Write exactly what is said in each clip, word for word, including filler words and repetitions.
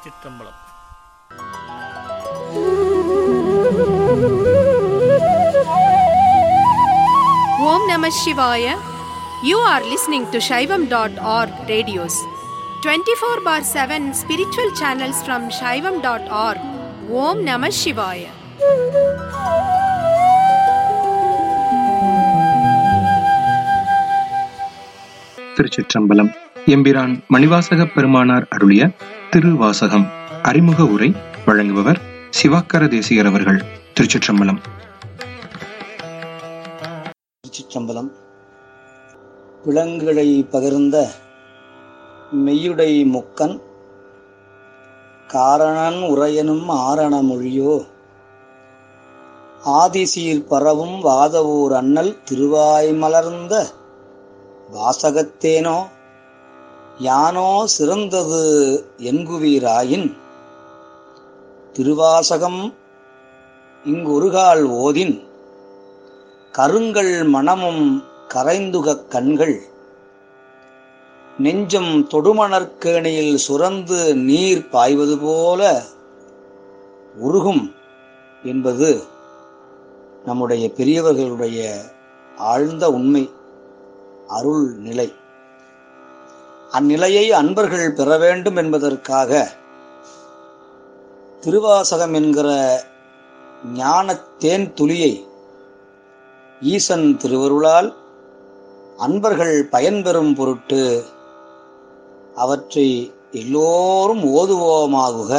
திருச்சிற்றம்பலம். ஓம் நம சிவாய. You are listening to Shaivam dot org radios. twenty-four bar seven spiritual channels from Shaivam dot org. Om Namah Shivaya. திருச்சிற்றம்பலம். எம்பிரான் மணிவாசக பெருமானார் அருளிய திருவாசகம் அறிமுக உரை வழங்குபவர் சிவாக்கர தேசிகர் அவர்கள். திருச்சிற்றம்பலம். திருச்சிற்றம்பலம். விலங்குகளை பகிர்ந்த மெய்யுடை முக்கன் காரணன் உரையனும் ஆரண மொழியோ ஆதிசீர் பரவும் வாதவூர் அண்ணல் திருவாய் மலர்ந்த வாசகத்தேனோ யானோ சிறந்தது என்குவீராயின் திருவாசகம் இங்கொருகால் ஓதின் கருங்கள் மனமும் கரைந்துகக் கண்கள் நெஞ்சம் தொடுமணற்கேணியில் சுரந்து நீர் பாய்வது போல உருகும் என்பது நம்முடைய பெரியவர்களுடைய ஆழ்ந்த உண்மை, அருள் நிலை. அந்நிலையை அன்பர்கள் பெற வேண்டும் என்பதற்காக திருவாசகம் என்கிற ஞான தேன் துளியை ஈசன் திருவருளால் அன்பர்கள் பயன்பெறும் பொருட்டு அவற்றை எல்லோரும் ஓதுவோமாகுக.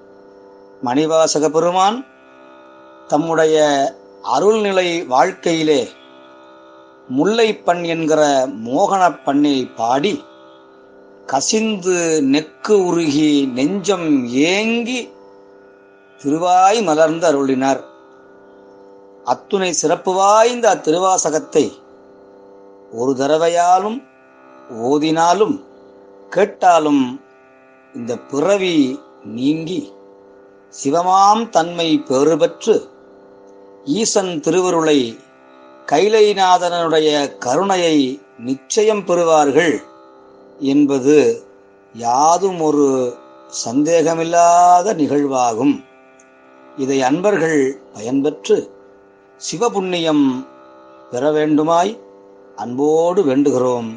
மணிவாசக பெருமான் தம்முடைய அருள்நிலை வாழ்க்கையிலே முல்லைப்பண் என்கிற மோகனப் பண்ணை பாடி கசிந்து நெக்கு உருகி நெஞ்சம் ஏங்கி திருவாய் மலர்ந்து அருளினார். அத்துணை சிறப்பு வாய்ந்த அத்திருவாசகத்தை ஒரு தடவையாலும் ஓதினாலும் கேட்டாலும் இந்த பிறவி நீங்கி சிவமாம் தன்மை பெறுபெற்று ஈசன் திருவருளை கைலைநாதனுடைய கருணையை நிச்சயம் பெறுவார்கள் என்பது யாதும் ஒரு சந்தேகமில்லாத நிகழ்வாகும். இதை அன்பர்கள் பயன்பெற்று சிவபுண்ணியம் பெற வேண்டுமாய் அன்போடு வேண்டுகிறோம்.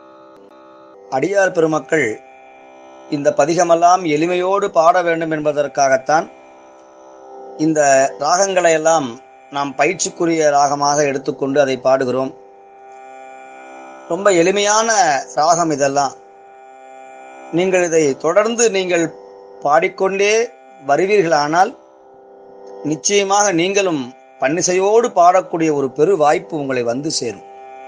அடியார் பெருமக்கள் இந்த பதிகமெல்லாம் எளிமையோடு பாட வேண்டும் என்பதற்காகத்தான் இந்த ராகங்களை எல்லாம் நாம் பயிற்சிக்குரிய ராகமாக எடுத்துக்கொண்டு அதை பாடுகிறோம். ரொம்ப எளிமையான ராகம் இதெல்லாம். நீங்கள் இதை தொடர்ந்து நீங்கள் பாடிக்கொண்டே வருவீர்களானால் நிச்சயமாக நீங்களும் பன்னிசையோடு பாடக்கூடிய ஒரு பெரு வாய்ப்பு உங்களை வந்து சேரும்.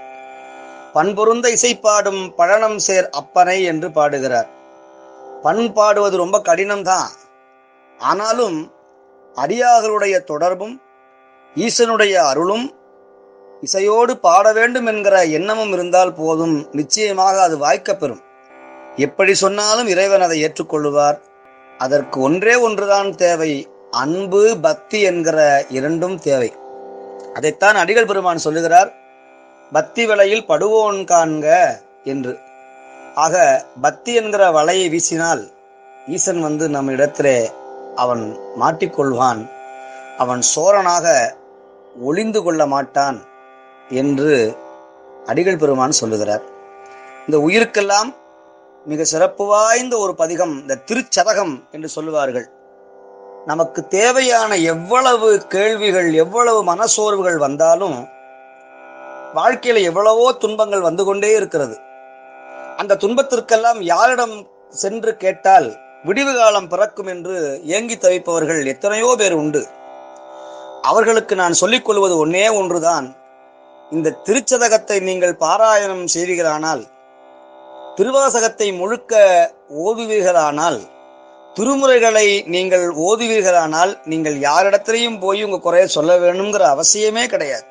பண்பொருந்த இசைப்பாடும் பழனம் சேர் அப்பனை என்று பாடுகிறார். பண் பாடுவது ரொம்ப கடினம்தான். ஆனாலும் அடியார்களுடைய தொடர்பும் ஈசனுடைய அருளும் இசையோடு பாட வேண்டும் என்கிற எண்ணமும் இருந்தால் போதும், நிச்சயமாக அது வாய்க்கப்பெறும். எப்படி சொன்னாலும் இறைவன் அதை ஏற்றுக்கொள்ளுவார். அதற்கு ஒன்றே ஒன்றுதான் தேவை, அன்பு பக்தி என்கிற இரண்டும் தேவை. அதைத்தான் அடிகள் பெருமான் சொல்லுகிறார், பக்தி வலையில் படுவோன் காண்க என்று. ஆக பக்தி என்கிற வலையை வீசினால் ஈசன் வந்து நம் இடத்திலே அவன் மாட்டிக்கொள்வான், அவன் சோரனாக ஒளிந்து கொள்ள மாட்டான் என்று அடிகள் பெருமான் சொல்லுகிறார். இந்த உயிருக்கெல்லாம் மிக சிறப்பு வாய்ந்த ஒரு பதிகம் இந்த திருச்சதகம் என்று சொல்லுவார்கள். நமக்கு தேவையான எவ்வளவு கேள்விகள், எவ்வளவு மனசோர்வுகள் வந்தாலும் வாழ்க்கையில எவ்வளவோ துன்பங்கள் வந்து கொண்டே இருக்கிறது. அந்த துன்பத்திற்கெல்லாம் யாரிடம் சென்று கேட்டால் விடிவு காலம் பிறக்கும் என்று ஏங்கி தவிப்பவர்கள் எத்தனையோ பேர் உண்டு. அவர்களுக்கு நான் சொல்லிக் கொள்வது ஒன்னே ஒன்றுதான், இந்த திருச்சதகத்தை நீங்கள் பாராயணம் செய்வீர்களானால், திருவாசகத்தை முழுக்க ஓதுவீர்களானால், திருமுறைகளை நீங்கள் ஓதுவீர்களானால், நீங்கள் யாரிடத்திலையும் போய் உங்க குறைய சொல்ல வேணுங்கிற அவசியமே கிடையாது.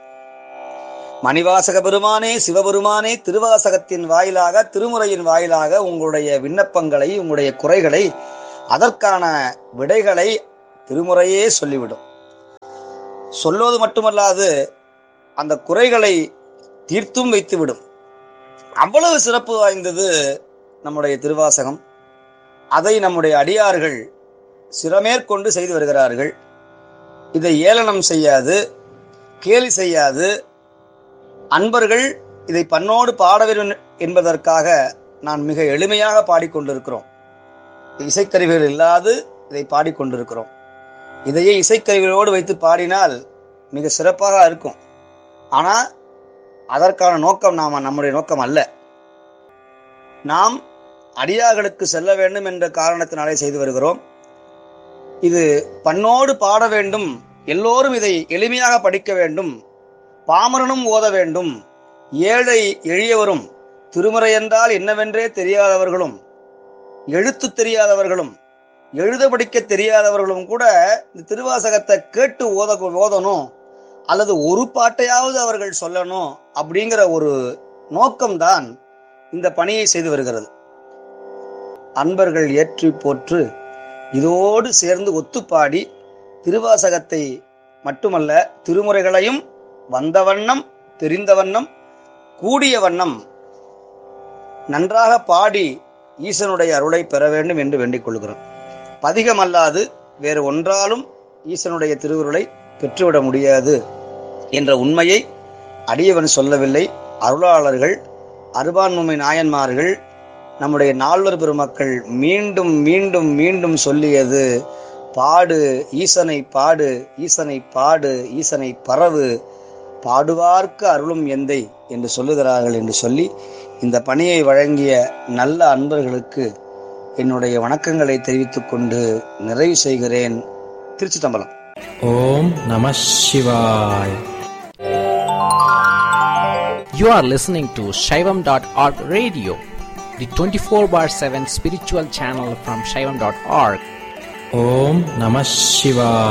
மணிவாசக பெருமானே, சிவபெருமானே திருவாசகத்தின் வாயிலாக, திருமுறையின் வாயிலாக உங்களுடைய விண்ணப்பங்களை, உங்களுடைய குறைகளை, அதற்கான விடைகளை திருமுறையே சொல்லிவிடும். சொல்வது மட்டுமல்லாது அந்த குறைகளை தீர்த்தும் வைத்துவிடும். அவ்வளவு சிறப்பு வாய்ந்தது நம்முடைய திருவாசகம். அதை நம்முடைய அடியார்கள் சிரமேற்கொண்டு செய்து வருகிறார்கள். இதை ஏளனம் செய்யாது, கேலி செய்யாது, அன்பர்கள் இதை பண்ணோடு பாட வேண்டும் என்பதற்காக நான் மிக எளிமையாக பாடிக்கொண்டிருக்கிறோம். இசைக்கருவிகள் இல்லாது இதை பாடிக்கொண்டிருக்கிறோம். இதையே இசைக்கருவிகளோடு வைத்து பாடினால் மிக சிறப்பாக இருக்கும். ஆனால் அதற்கான நோக்கம் நாம நம்முடைய நோக்கம் அல்ல. நாம் அடியார்களுக்கு செல்ல வேண்டும் என்ற காரணத்தினாலே செய்து வருகிறோம். இது பண்ணோடு பாட வேண்டும், எல்லோரும் இதை எளிமையாக படிக்க வேண்டும், பாமரனும் ஓத வேண்டும், ஏழை எளியவரும் திருமுறை என்றால் என்னவென்றே தெரியாதவர்களும், எழுத்து தெரியாதவர்களும், எழுத படிக்க தெரியாதவர்களும் கூட இந்த திருவாசகத்தை கேட்டு ஓத ஓதணும் அல்லது ஒரு பாட்டையாவது அவர்கள் சொல்லணும் அப்படிங்கிற ஒரு நோக்கம்தான் இந்த பணியை செய்து வருகிறது. அன்பர்கள் ஏற்றி போற்று இதோடு சேர்ந்து ஒத்துப்பாடி திருவாசகத்தை மட்டுமல்ல திருமுறைகளையும் வந்த வண்ணம் தெரிந்த வண்ணம் கூடிய வண்ணம் நன்றாக பாடி ஈசனுடைய அருளை பெற வேண்டும் என்று வேண்டிக் கொள்கிறோம். பதிகமல்லாது வேறு ஒன்றாலும் ஈசனுடைய திருவுருளை பெற்றுவிட முடியாது என்ற உண்மையை அடியவன் சொல்லவில்லை. அருளாளர்கள், அருபான்மை நாயன்மார்கள், நம்முடைய நால்வர் பெருமக்கள் மீண்டும் மீண்டும் மீண்டும் சொல்லியது பாடு ஈசனை பாடு, ஈசனை பாடு, ஈசனை பரவு, பாடுவார்க்கு அருளும் எந்தை என்று சொல்லுகிறார்கள் என்று சொல்லி இந்த பணியை வழங்கிய நல்ல அன்பர்களுக்கு என்னுடைய வணக்கங்களை தெரிவித்துக் கொண்டு நிறைவு செய்கிறேன். திருச்சிற்றம்பலம். ஓம் நம சிவாய். You are listening to Shaivam dot org radio, the twenty-four bar seven spiritual channel from Shaivam dot org. ஓம் நம சிவாய்.